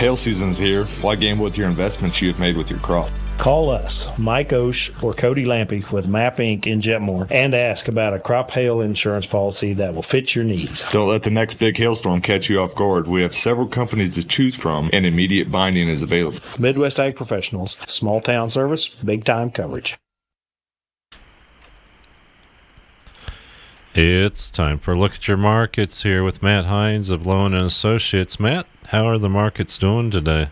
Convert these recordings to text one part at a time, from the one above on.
Hail season's here. Why gamble with your investments you have made with your crop? Call us, Mike Osh or Cody Lampy with MAP Inc. in Jetmore, and ask about a crop hail insurance policy that will fit your needs. Don't let the next big hailstorm catch you off guard. We have several companies to choose from, and immediate binding is available. Midwest Ag Professionals, small town service, big time coverage. It's time for a look at your markets here with Matt Hines of Lowen and Associates. Matt, how are the markets doing today?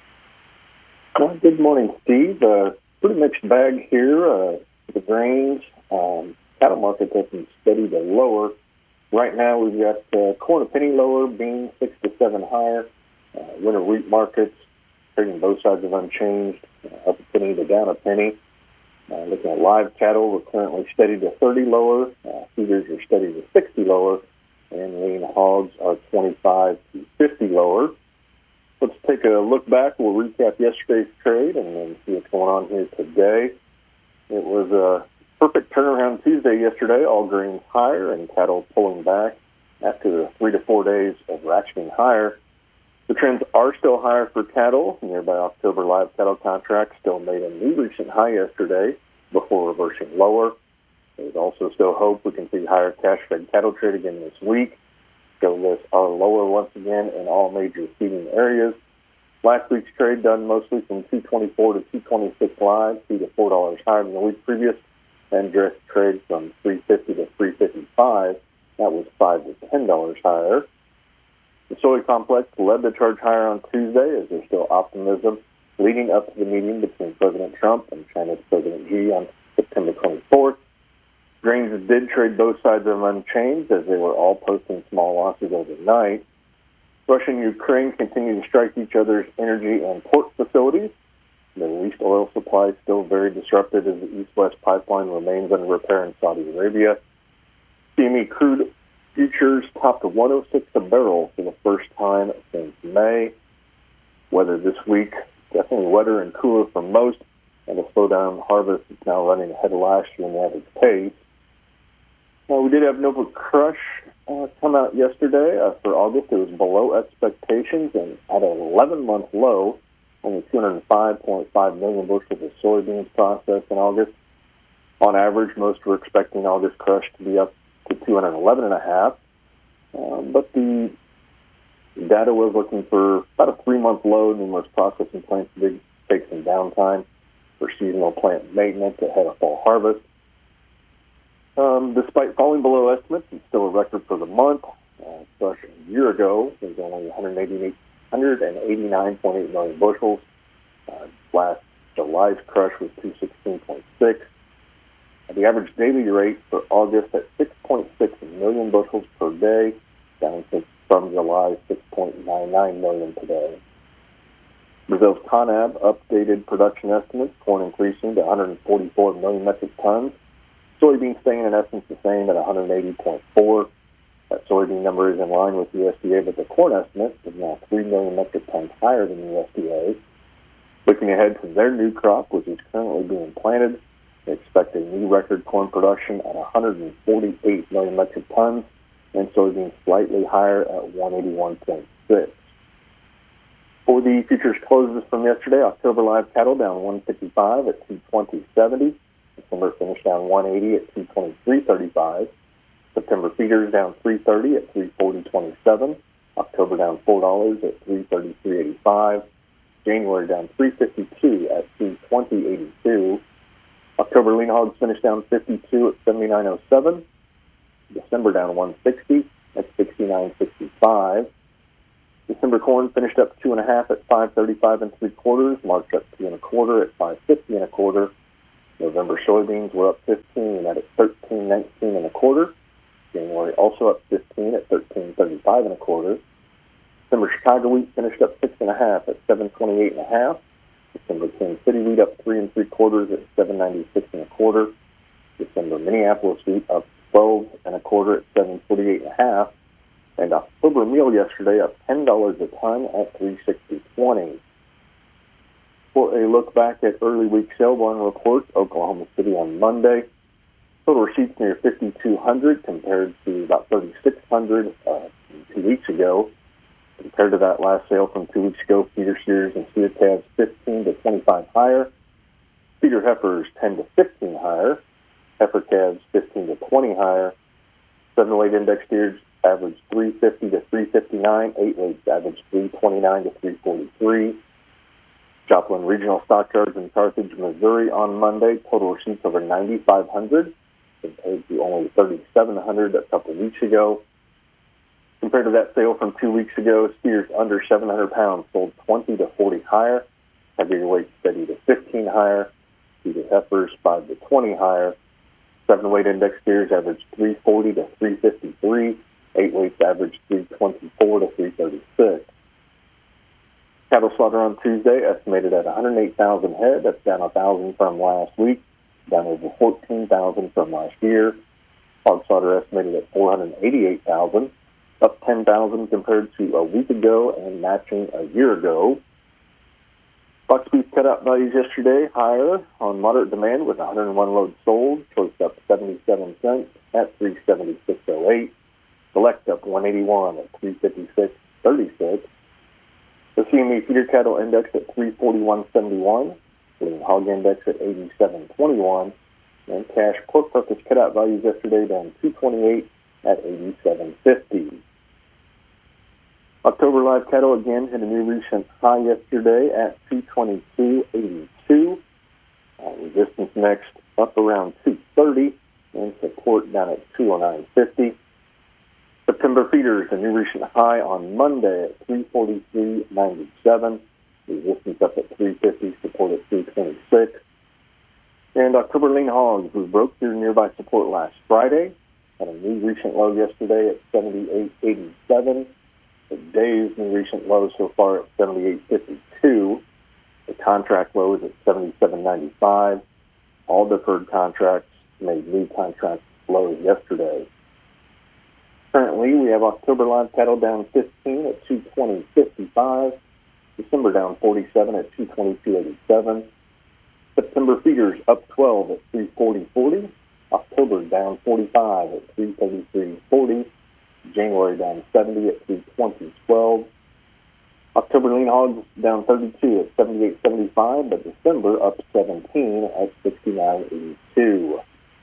Well, good morning, Steve. Pretty mixed bag here. The grains, cattle markets up and steady to lower. Right now, we've got corn a penny lower, beans 6 to 7 higher. Winter wheat markets trading both sides of unchanged, up a penny to down a penny. Looking at live cattle, we're currently steady to 30 lower. Feeders are steady to 60 lower, and lean hogs are 25 to 50 lower. Let's take a look back. We'll recap yesterday's trade and then see what's going on here today. It was a perfect turnaround Tuesday yesterday. All grains higher and cattle pulling back after the 3 to 4 days of ratcheting higher. The trends are still higher for cattle. Nearby October live cattle contracts still made a new recent high yesterday before reversing lower. There's also still hope we can see higher cash-fed cattle trade again this week. Show lists are lower once again in all major feeding areas. Last week's trade done mostly from 224 to 226 live, $2 to $4 higher than the week previous, and direct trade from 350 to 355. That was $5 to $10 higher. The soy complex led the charge higher on Tuesday as there's still optimism leading up to the meeting between President Trump and China's President Xi on September 24th. Grains did trade both sides of unchanged as they were all posting small losses overnight. Russia and Ukraine continue to strike each other's energy and port facilities. The Middle East oil supply is still very disrupted as the East-West pipeline remains under repair in Saudi Arabia. CME crude futures topped 106 a barrel for the first time since May. Weather this week, definitely wetter and cooler for most, and the slowdown harvest is now running ahead of last year in the average pace. We did have Nova Crush come out yesterday for August. It was below expectations and at an 11-month low, only 205.5 million bushels of soybeans processed in August. On average, most were expecting August crush to be up to 211.5, but the data was looking for about a 3-month low. Numerous processing plants did take some downtime for seasonal plant maintenance ahead of fall harvest. Despite falling below estimates, it's still a record for the month. Crush a year ago was only 189.8 million bushels. Last July's crush was 216.6. The average daily rate for August at 6.6 million bushels per day, down from July's 6.99 million today. Brazil's CONAB updated production estimates, corn increasing to 144 million metric tons. Soybeans staying in essence the same at 180.4. That soybean number is in line with USDA, but the corn estimate is now 3 million metric tons higher than USDA. Looking ahead to their new crop, which is currently being planted, they expect a new record corn production at 148 million metric tons, and soybeans slightly higher at 181.6. For the futures closes from yesterday, October live cattle down 155 at 220.70. December finished down 180 at 223.35. September feeders down 330 at 340.27. October down $4 at 333.85. January down 352 at 220.82. October lean hogs finished down 52 at 79.07. December down 160 at 69.65. December corn finished up 2.5 at 5.35 3/4. March up 2 1/4 at 5.50 1/4. November soybeans were up 15 at 13.19 1/4. January also up 15 at 13.35 1/4. December Chicago wheat finished up 6.5 at 7.28 1/2. December Kansas City wheat up 3 3/4 at 7.96 1/4. December Minneapolis wheat up 12 1/4 at 7.48 1/2. And October meal yesterday up $10 a ton at 360.20. For a look back at early week sale barn reports, Oklahoma City on Monday. Total receipts near 5,200 compared to about 3,600 2 weeks ago. Compared to that last sale from 2 weeks ago, feeder steers and steer calves 15 to 25 higher, feeder heifers 10 to 15 higher, heifer calves 15 to 20 higher, 7-weight index steers average 350 to 359, 8-weights average 329 to 343. Joplin Regional Stockyards in Carthage, Missouri on Monday, total receipts over 9,500 compared to only 3,700 a couple weeks ago. Compared to that sale from 2 weeks ago, steers under 700 pounds sold 20 to 40 higher, heavier weights steady to 15 higher, feeder heifers 5 to 20 higher, 7-weight index steers average 340 to 353, 8-weights average 324 to 336. Cattle slaughter on Tuesday estimated at 108,000 head. That's down 1,000 from last week, down over 14,000 from last year. Hog slaughter estimated at 488,000, up 10,000 compared to a week ago and matching a year ago. Box beef cutout values yesterday higher on moderate demand with 101 loads sold. Choice up 77 cents at 376.08. Select up 181 at 356.36. The CME feeder cattle index at 341.71. Lean hog index at 87.21. And cash pork carcass cutout values yesterday down 228 at 87.50. October live cattle again hit a new recent high yesterday at 222.82. Resistance next up around 230 and support down at 209.50. September feeders a new recent high on Monday at 343.97. Resistance up at 350, support at 326. And October lean hogs, we broke through nearby support last Friday. Had a new recent low yesterday at 78.87. Today's new recent low so far at 78.52. The contract low is at 77.95. All deferred contracts made new contract lows yesterday. Currently, we have October live cattle down 15 at 220.55. December down 47 at 222.87. September feeders up 12 at 340.40. October down 45 at 333.40. January down 70 at 320.12. October lean hogs down 32 at 78.75, but December up 17 at 69.82.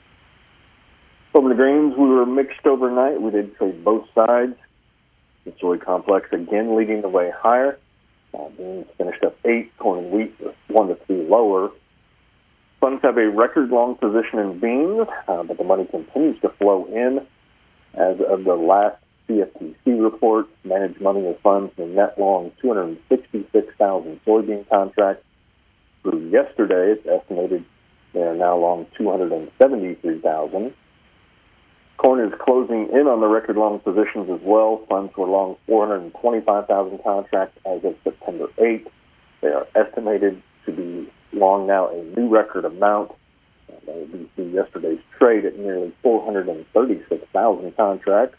Over the grains, we were mixed overnight. We did trade both sides. The soy complex again leading the way higher. Beans finished up 8, corn and wheat 1 to 3 lower. Funds have a record long position in beans, but the money continues to flow in. As of the last CFTC report, managed money of funds in net long 266,000 soybean contracts. Through yesterday, it's estimated they are now long 273,000. Corn is closing in on the record long positions as well. Funds were long 425,000 contracts as of September 8th. They are estimated to be long now a new record amount. That would be through yesterday's trade at nearly 436,000 contracts.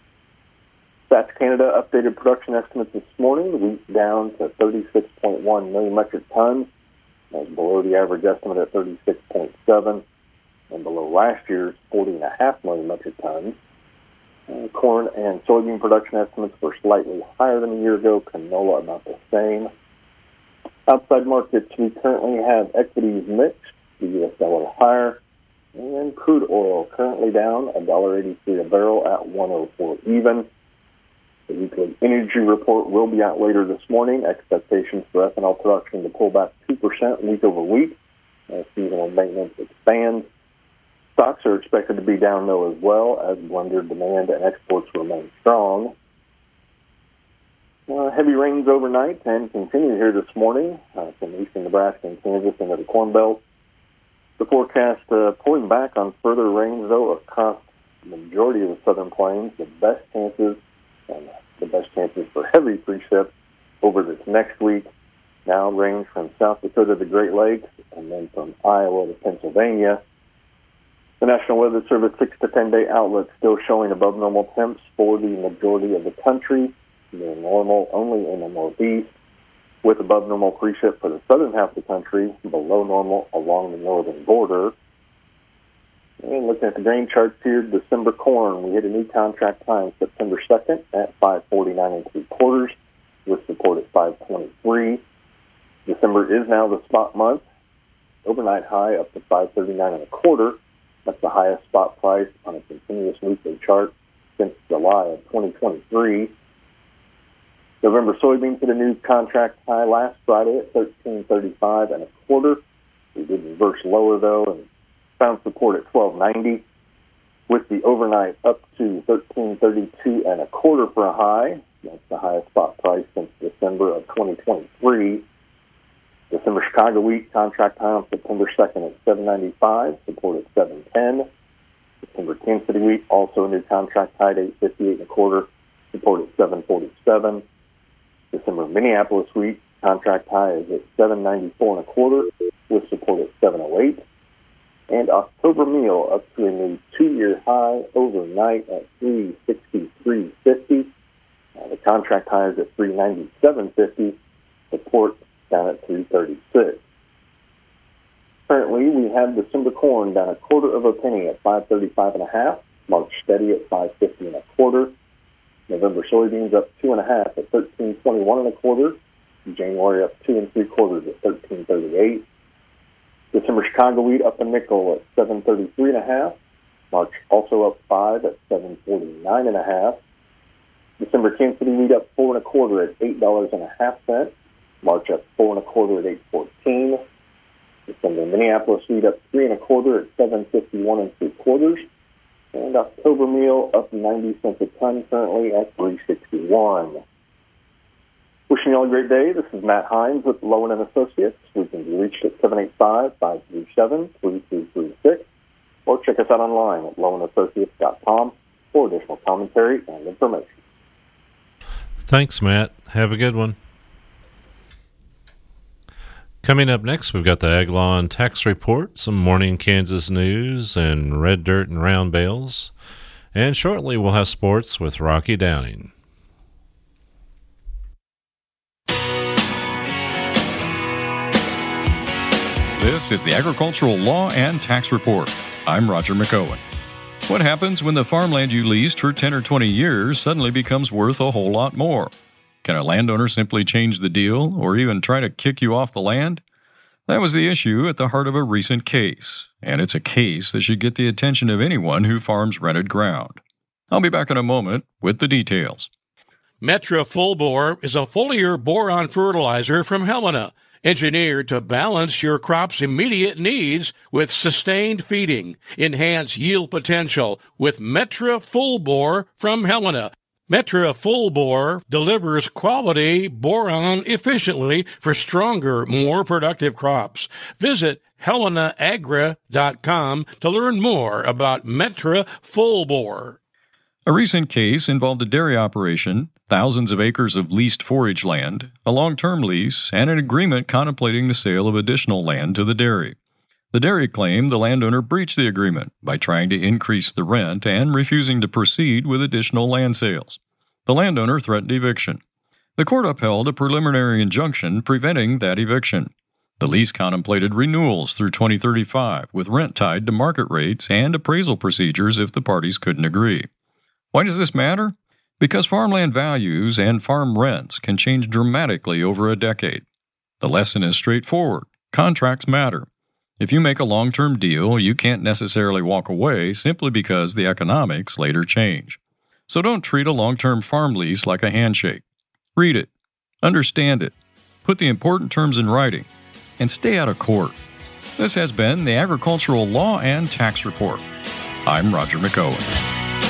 Stats Canada updated production estimates this morning. Wheat down to 36.1 million metric tons. That's below the average estimate at 36.7 and below last year's 40.5 million metric tons. Corn and soybean production estimates were slightly higher than a year ago. Canola about the same. Outside markets, we currently have equities mixed. The U.S. dollar higher, and crude oil currently down $1.83 a barrel at 104 even. The weekly energy report will be out later this morning. Expectations for ethanol production to pull back 2% week over week as seasonal maintenance expands. Stocks are expected to be down, though, as well, as blender demand and exports remain strong. Heavy rains overnight and continue here this morning from eastern Nebraska and Kansas into the Corn Belt. The forecast pulling back on further rains, though, across the majority of the southern plains. The best chances for heavy precip over this next week now range from South Dakota to the Great Lakes and then from Iowa to Pennsylvania. The National Weather Service 6 to 10 day outlook still showing above normal temps for the majority of the country. They're normal only in the Northeast, with above normal precip for the southern half of the country, below normal along the northern border. And looking at the grain charts here, December corn, we hit a new contract high on September 2nd at 549 3/4. support at 523. December is now the spot month. Overnight high up to 539.25. That's the highest spot price on a continuous weekly chart since July of 2023. November soybeans hit a new contract high last Friday at 1335.25. We did reverse lower though and found support at 1290. With the overnight up to 1332.25 for a high. That's the highest spot price since December of 2023. December Chicago wheat contract high on September 2nd at 795, support at 710. December Kansas City wheat also a new contract high at 858.25, support at 747. December Minneapolis wheat contract high is at 794.25 with support at 708. And October meal up to a new 2-year high overnight at 363.50. The contract high is at 397.50. Support down at 336. Currently, we have December corn down 1/4 penny at 535.5. March steady at 550.25. November soybeans up 2.5 at 1321.25. January up 2 3/4 at 1338. December Chicago wheat up a nickel at 733.5. March also up 5 at 749.5. December Kansas City wheat up 4 1/4 at $8.50. March up 4 1/4 at 8.14. December Minneapolis wheat up 3 1/4 at 751 3/4. And October meal up 90 cents a ton currently at 361. Wishing you all a great day. This is Matt Hines with Lowen & Associates. We can be reached at 785-537-3336 or check us out online at lowenassociates.com for additional commentary and information. Thanks, Matt. Have a good one. Coming up next, we've got the Ag Law and Tax Report, some morning Kansas news, and red dirt and round bales. And shortly, we'll have sports with Rocky Downing. This is the Agricultural Law and Tax Report. I'm Roger McOwen. What happens when the farmland you leased for 10 or 20 years suddenly becomes worth a whole lot more? Can a landowner simply change the deal or even try to kick you off the land? That was the issue at the heart of a recent case, and it's a case that should get the attention of anyone who farms rented ground. I'll be back in a moment with the details. Metra Full Bore is a foliar boron fertilizer from Helena, engineered to balance your crop's immediate needs with sustained feeding. Enhance yield potential with Metra Full Bore from Helena. Metra Full Bore delivers quality boron efficiently for stronger, more productive crops. Visit HelenaAgra.com to learn more about Metra Full Bore. A recent case involved a dairy operation, thousands of acres of leased forage land, a long-term lease, and an agreement contemplating the sale of additional land to the dairy. The dairy claimed the landowner breached the agreement by trying to increase the rent and refusing to proceed with additional land sales. The landowner threatened eviction. The court upheld a preliminary injunction preventing that eviction. The lease contemplated renewals through 2035 with rent tied to market rates and appraisal procedures if the parties couldn't agree. Why does this matter? Because farmland values and farm rents can change dramatically over a decade. The lesson is straightforward. Contracts matter. If you make a long-term deal, you can't necessarily walk away simply because the economics later change. So don't treat a long-term farm lease like a handshake. Read it, understand it, put the important terms in writing, and stay out of court. This has been the Agricultural Law and Tax Report. I'm Roger McOwen.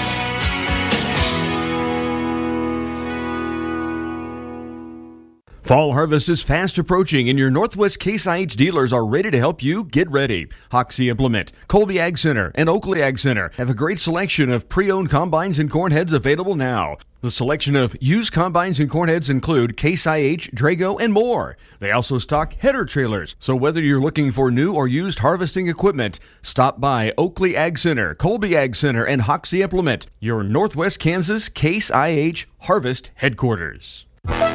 Fall harvest is fast approaching, and your Northwest Case IH dealers are ready to help you get ready. Hoxie Implement, Colby Ag Center, and Oakley Ag Center have a great selection of pre-owned combines and corn heads available now. The selection of used combines and corn heads include Case IH, Drago, and more. They also stock header trailers, so whether you're looking for new or used harvesting equipment, stop by Oakley Ag Center, Colby Ag Center, and Hoxie Implement, your Northwest Kansas Case IH Harvest headquarters.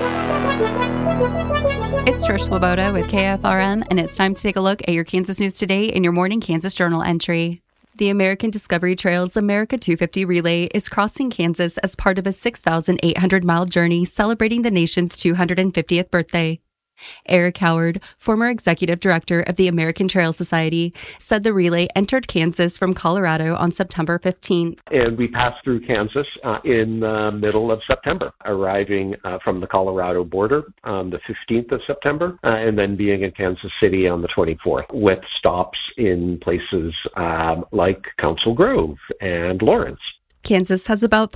It's Trish Swoboda with KFRM, and it's time to take a look at your Kansas news today in your morning Kansas Journal entry. The American Discovery Trail's America 250 Relay is crossing Kansas as part of a 6,800-mile journey celebrating the nation's 250th birthday. Eric Howard, former executive director of the American Trail Society, said the relay entered Kansas from Colorado on September 15th. And we passed through Kansas in the middle of September, arriving from the Colorado border on the 15th of September, and then being in Kansas City on the 24th, with stops in places like Council Grove and Lawrence. Kansas has about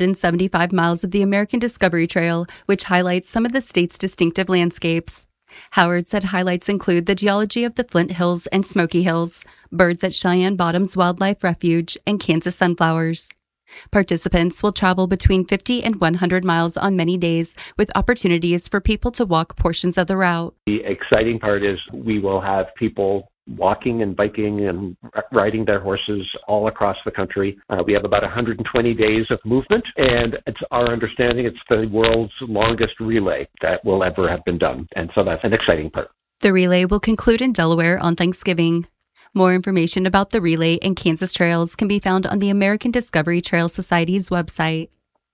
575 miles of the American Discovery Trail, which highlights some of the state's distinctive landscapes. Howard said highlights include the geology of the Flint Hills and Smoky Hills, birds at Cheyenne Bottoms Wildlife Refuge, and Kansas sunflowers. Participants will travel between 50 and 100 miles on many days, with opportunities for people to walk portions of the route. The exciting part is we will have people walking and biking and riding their horses all across the country. We have about 120 days of movement, and it's our understanding it's the world's longest relay that will ever have been done. And so that's an exciting part. The relay will conclude in Delaware on Thanksgiving. More information about the relay and Kansas trails can be found on the American Discovery Trail Society's website.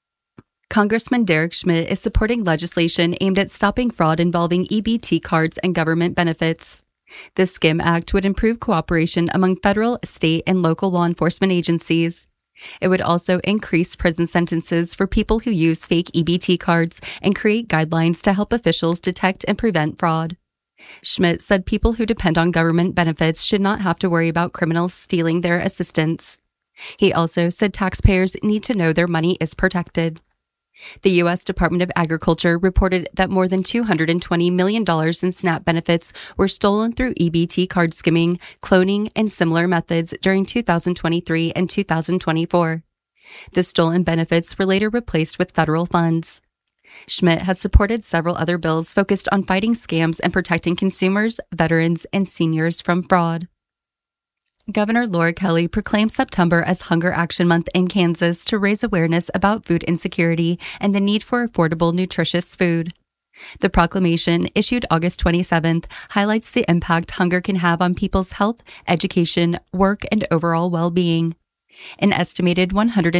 Congressman Derek Schmidt is supporting legislation aimed at stopping fraud involving EBT cards and government benefits. The SKIM Act would improve cooperation among federal, state, and local law enforcement agencies. It would also increase prison sentences for people who use fake EBT cards and create guidelines to help officials detect and prevent fraud. Schmidt said people who depend on government benefits should not have to worry about criminals stealing their assistance. He also said taxpayers need to know their money is protected. The U.S. Department of Agriculture reported that more than $220 million in SNAP benefits were stolen through EBT card skimming, cloning, and similar methods during 2023 and 2024. The stolen benefits were later replaced with federal funds. Schmidt has supported several other bills focused on fighting scams and protecting consumers, veterans, and seniors from fraud. Governor Laura Kelly proclaimed September as Hunger Action Month in Kansas to raise awareness about food insecurity and the need for affordable, nutritious food. The proclamation, issued August 27th, highlights the impact hunger can have on people's health, education, work, and overall well-being. An estimated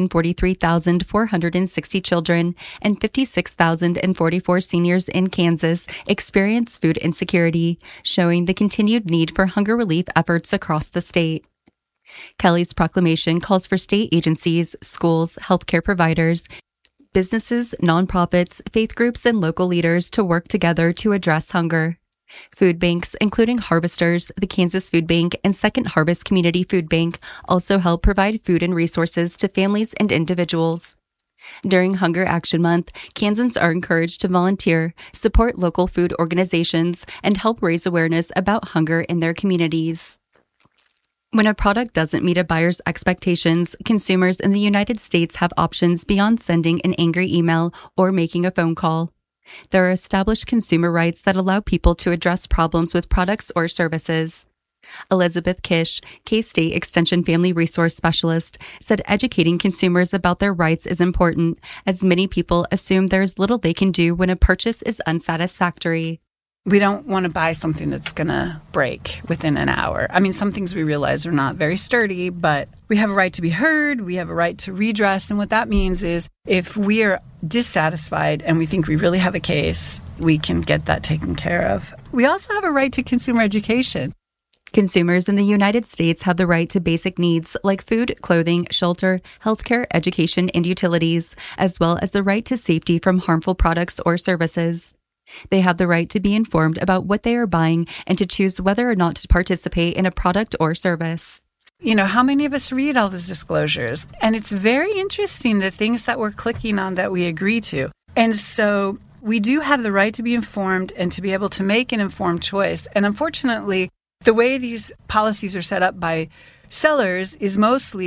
143,460 children and 56,044 seniors in Kansas experience food insecurity, showing the continued need for hunger relief efforts across the state. Kelly's proclamation calls for state agencies, schools, healthcare providers, businesses, nonprofits, faith groups, and local leaders to work together to address hunger. Food banks, including Harvesters, the Kansas Food Bank, and Second Harvest Community Food Bank, also help provide food and resources to families and individuals. During Hunger Action Month, Kansans are encouraged to volunteer, support local food organizations, and help raise awareness about hunger in their communities. When a product doesn't meet a buyer's expectations, consumers in the United States have options beyond sending an angry email or making a phone call. There are established consumer rights that allow people to address problems with products or services. Elizabeth Kish, K-State Extension Family Resource Specialist, said educating consumers about their rights is important, as many people assume there is little they can do when a purchase is unsatisfactory. We don't want to buy something that's going to break within an hour. I mean, some things we realize are not very sturdy, but we have a right to be heard. We have a right to redress. And what that means is if we are dissatisfied and we think we really have a case, we can get that taken care of. We also have a right to consumer education. Consumers in the United States have the right to basic needs like food, clothing, shelter, healthcare, education, and utilities, as well as the right to safety from harmful products or services. They have the right to be informed about what they are buying and to choose whether or not to participate in a product or service. You know, how many of us read all these disclosures? And it's very interesting the things that we're clicking on that we agree to. And so we do have the right to be informed and to be able to make an informed choice. And unfortunately, the way these policies are set up by sellers is mostly